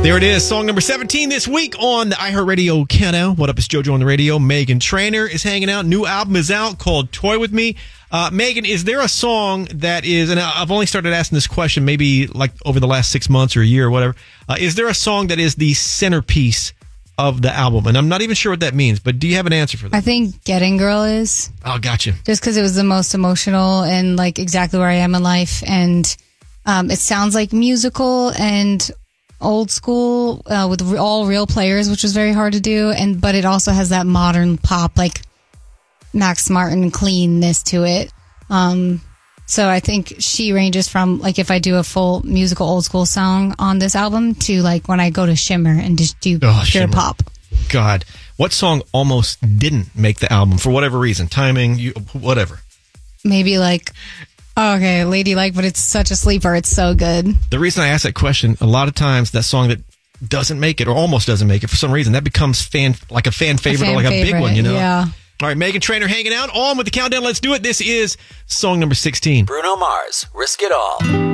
There it is, song number 17 this week on the iHeartRadio Countdown. What up, it's JoJo on the radio. Meghan Trainor is hanging out. New album is out called Toy With Me. Meghan, is there a song that is, and I've only started asking this question maybe like over the last 6 months or a year or whatever, is there a song that is the centerpiece of the album? And I'm not even sure what that means, but do you have an answer for that? I think Getting Girl is. Oh, gotcha. Just because it was the most emotional and like exactly where I am in life. And it sounds like musical and old school with all real players, which was very hard to do, but it also has that modern pop, like Max Martin cleanness to it. So I think she ranges from like if I do a full musical old school song on this album to like when I go to Shimmer and just do pure Shimmer. pop. God, what song almost didn't make the album for whatever reason? Timing, whatever. Maybe like, okay, Ladylike, but it's such a sleeper. It's so good. The reason I ask that question, a lot of times that song that doesn't make it or almost doesn't make it for some reason, that becomes a fan favorite or like a big one, you know? Yeah. All right, Meghan Trainor hanging out on with the countdown. Let's do it. This is song number 16. Bruno Mars, Risk It All.